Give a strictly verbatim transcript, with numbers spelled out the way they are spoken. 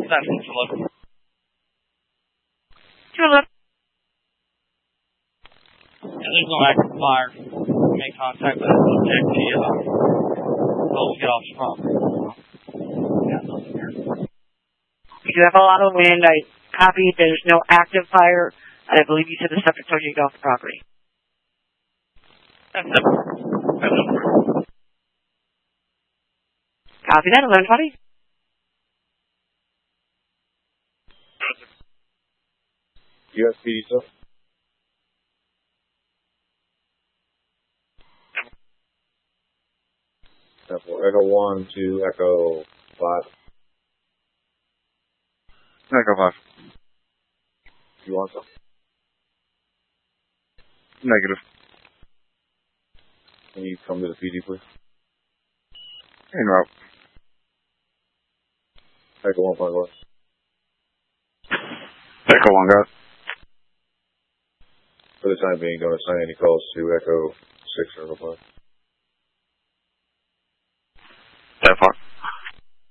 That's to look. two eleven. Yeah, there's no active fire. Make contact with the object. The, uh, we'll get off the property. Yeah, nothing here. You have a lot of wind. I copied. There's no active fire. And I believe you said the subject told you to get off the property. That's it. That's it. Copy that, eleven twenty. U S P D, sir. Echo one to Echo five. Echo five. You want some? Negative. Can you come to the P D, please? En route. Echo one point one. Echo one, got it. For the time being, don't assign any calls to Echo six or Echo five.